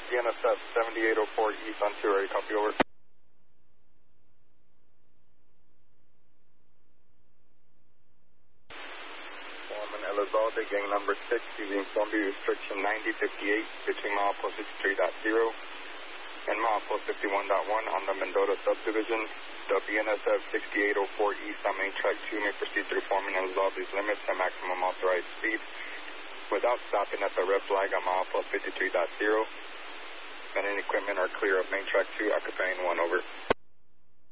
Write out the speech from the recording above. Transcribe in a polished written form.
BNSF 7804 East Ontario, copy over. Foreman Elizalde, gang number 6, using Columbia restriction 9058 between milepost 63.0 and milepost 51.1 on the Mendota subdivision. The BNSF 6804 East on main track 2 may proceed through Foreman Elizalde's limits at maximum authorized speed without stopping at the red flag on milepost 53.0. Men and equipment are clear of main track 2, occupying 1, over.